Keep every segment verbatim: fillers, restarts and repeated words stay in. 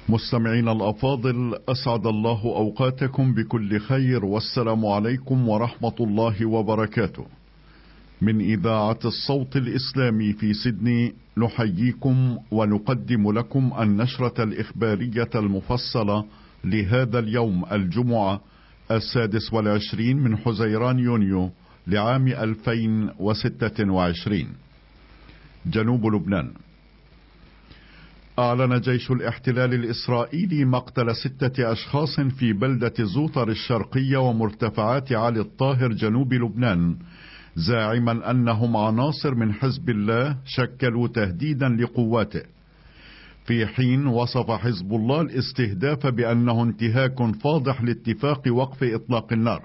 مستمعين الأفاضل، أسعد الله أوقاتكم بكل خير، والسلام عليكم ورحمة الله وبركاته. من إذاعة الصوت الإسلامي في سيدني نحييكم ونقدم لكم النشرة الإخبارية المفصلة لهذا اليوم الجمعة السادس والعشرين من حزيران يونيو لعام ألفين وستة وعشرين. جنوب لبنان. أعلن جيش الاحتلال الإسرائيلي مقتل ستة أشخاص في بلدة زوطر الشرقية ومرتفعات علي الطاهر جنوب لبنان، زاعما أنهم عناصر من حزب الله شكلوا تهديدا لقواته، في حين وصف حزب الله الاستهداف بأنه انتهاك فاضح لاتفاق وقف إطلاق النار.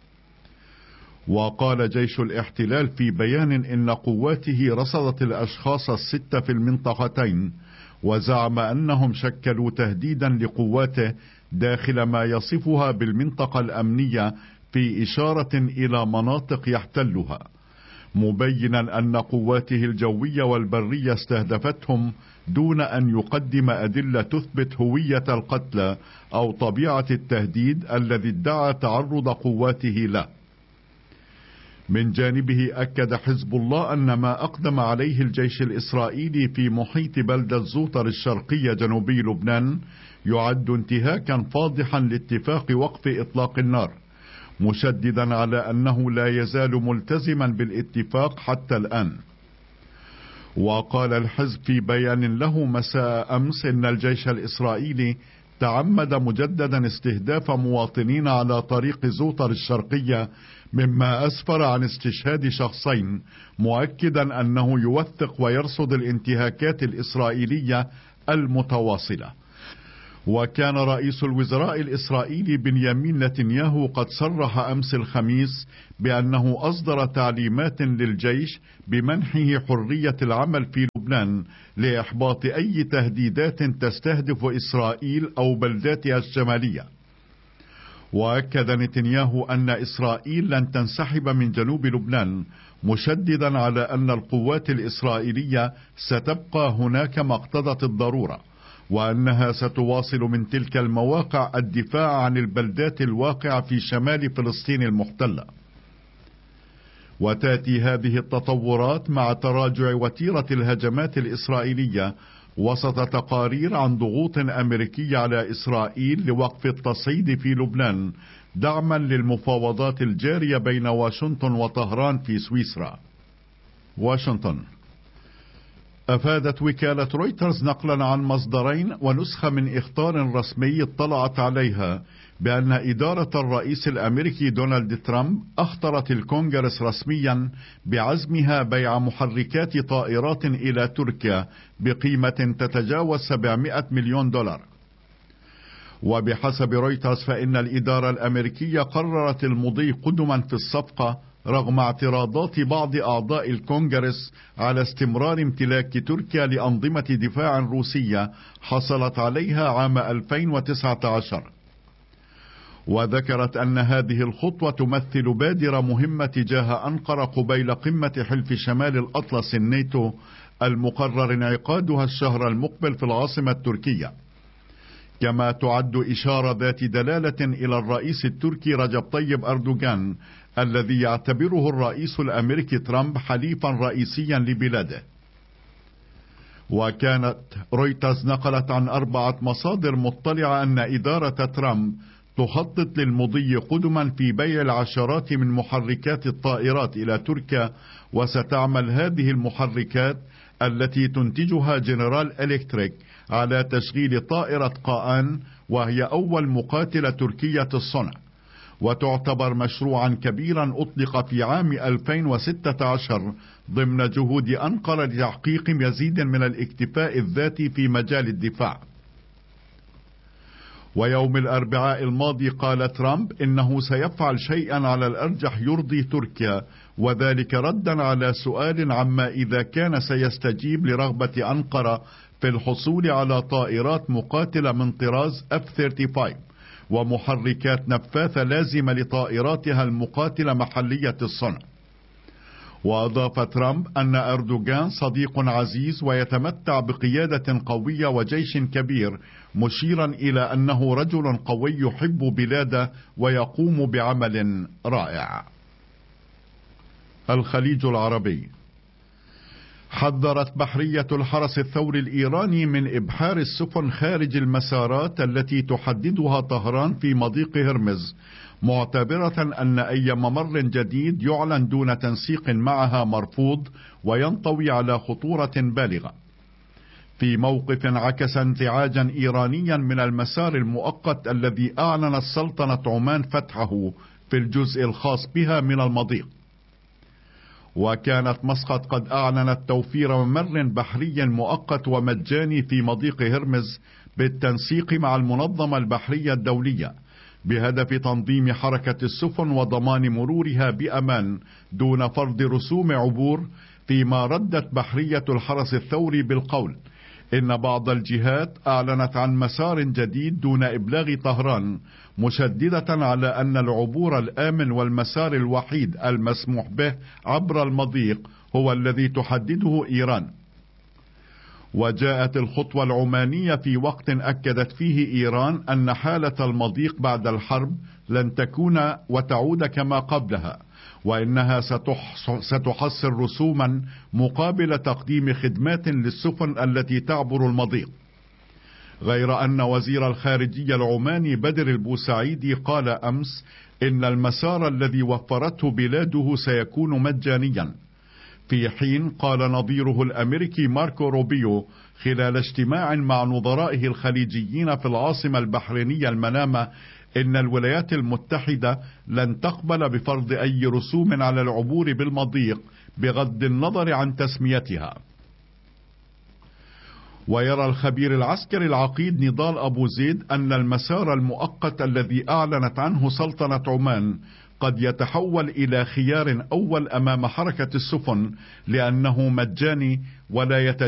وقال جيش الاحتلال في بيان إن قواته رصدت الأشخاص الستة في المنطقتين، وزعم أنهم شكلوا تهديدا لقواته داخل ما يصفها بالمنطقة الأمنية في إشارة إلى مناطق يحتلها، مبينا أن قواته الجوية والبرية استهدفتهم دون أن يقدم أدلة تثبت هوية القتلى أو طبيعة التهديد الذي ادعى تعرض قواته له. من جانبه أكد حزب الله أن ما أقدم عليه الجيش الإسرائيلي في محيط بلدة زوطر الشرقية جنوبي لبنان يعد انتهاكا فاضحا لاتفاق وقف إطلاق النار، مشددا على أنه لا يزال ملتزما بالاتفاق حتى الآن. وقال الحزب في بيان له مساء أمس إن الجيش الإسرائيلي تعمد مجددا استهداف مواطنين على طريق زوطر الشرقية، مما أسفر عن استشهاد شخصين، مؤكدا أنه يوثق ويرصد الانتهاكات الإسرائيلية المتواصلة. وكان رئيس الوزراء الإسرائيلي بنيامين نتنياهو قد صرح أمس الخميس بأنه أصدر تعليمات للجيش بمنحه حرية العمل في لبنان لإحباط أي تهديدات تستهدف إسرائيل أو بلداتها الشمالية. وأكد نتنياهو أن إسرائيل لن تنسحب من جنوب لبنان، مشددا على أن القوات الإسرائيلية ستبقى هناك ما اقتضت الضرورة، وأنها ستواصل من تلك المواقع الدفاع عن البلدات الواقعة في شمال فلسطين المحتلة. وتأتي هذه التطورات مع تراجع وتيرة الهجمات الإسرائيلية وسط تقارير عن ضغوط أمريكية على إسرائيل لوقف التصعيد في لبنان، دعما للمفاوضات الجارية بين واشنطن وطهران في سويسرا. واشنطن. أفادت وكالة رويترز نقلا عن مصدرين ونسخة من إخطار رسمي اطلعت عليها بأن إدارة الرئيس الأمريكي دونالد ترامب أخطرت الكونغرس رسميا بعزمها بيع محركات طائرات إلى تركيا بقيمة تتجاوز سبعمائة مليون دولار. وبحسب رويترز فإن الإدارة الأمريكية قررت المضي قدما في الصفقة رغم اعتراضات بعض أعضاء الكونغرس على استمرار امتلاك تركيا لأنظمة دفاع روسية حصلت عليها عام ألفين وتسعة عشر. وذكرت أن هذه الخطوة تمثل بادرة مهمة تجاه أنقرة قبيل قمة حلف شمال الأطلس الناتو المقرر انعقادها الشهر المقبل في العاصمة التركية. كما تعد إشارة ذات دلالة إلى الرئيس التركي رجب طيب أردوغان الذي يعتبره الرئيس الأمريكي ترامب حليفا رئيسيا لبلاده. وكانت رويترز نقلت عن أربعة مصادر مطلعة أن إدارة ترامب تخطط للمضي قدما في بيع العشرات من محركات الطائرات إلى تركيا، وستعمل هذه المحركات التي تنتجها جنرال إلكتريك على تشغيل طائرة قاآن، وهي أول مقاتلة تركية الصنع، وتعتبر مشروعا كبيرا أطلق في عام ألفين وستة عشر ضمن جهود أنقرة لتحقيق مزيد من الاكتفاء الذاتي في مجال الدفاع. ويوم الأربعاء الماضي قال ترامب إنه سيفعل شيئا على الأرجح يرضي تركيا، وذلك ردا على سؤال عما إذا كان سيستجيب لرغبة أنقرة في الحصول على طائرات مقاتلة من طراز إف ثلاثة وثلاثين ومحركات نفاثة لازمة لطائراتها المقاتلة محلية الصنع. وأضاف ترامب أن أردوغان صديق عزيز ويتمتع بقيادة قوية وجيش كبير، مشيرا إلى أنه رجل قوي يحب بلاده ويقوم بعمل رائع. الخليج العربي. حذرت بحرية الحرس الثوري الإيراني من إبحار السفن خارج المسارات التي تحددها طهران في مضيق هرمز، معتبرة أن أي ممر جديد يعلن دون تنسيق معها مرفوض وينطوي على خطورة بالغة. في موقف عكس انزعاجا إيرانيا من المسار المؤقت الذي أعلنت سلطنة عمان فتحه في الجزء الخاص بها من المضيق. وكانت مسقط قد أعلنت توفير ممر بحري مؤقت ومجاني في مضيق هرمز بالتنسيق مع المنظمة البحرية الدولية، بهدف تنظيم حركة السفن وضمان مرورها بأمان دون فرض رسوم عبور. فيما ردت بحرية الحرس الثوري بالقول إن بعض الجهات أعلنت عن مسار جديد دون إبلاغ طهران، مشددة على أن العبور الآمن والمسار الوحيد المسموح به عبر المضيق هو الذي تحدده إيران. وجاءت الخطوة العمانية في وقت أكدت فيه إيران أن حالة المضيق بعد الحرب لن تكون وتعود كما قبلها، وإنها ستحصل رسوما مقابل تقديم خدمات للسفن التي تعبر المضيق. غير أن وزير الخارجية العماني بدر البوسعيدي قال أمس إن المسار الذي وفرته بلاده سيكون مجانيا، في حين قال نظيره الأمريكي ماركو روبيو خلال اجتماع مع نظرائه الخليجيين في العاصمة البحرينية المنامة إن الولايات المتحدة لن تقبل بفرض أي رسوم على العبور بالمضيق بغض النظر عن تسميتها. ويرى الخبير العسكري العقيد نضال أبو زيد أن المسار المؤقت الذي أعلنت عنه سلطنة عمان قد يتحول إلى خيار أول أمام حركة السفن، لأنه مجاني ولا يتجاوز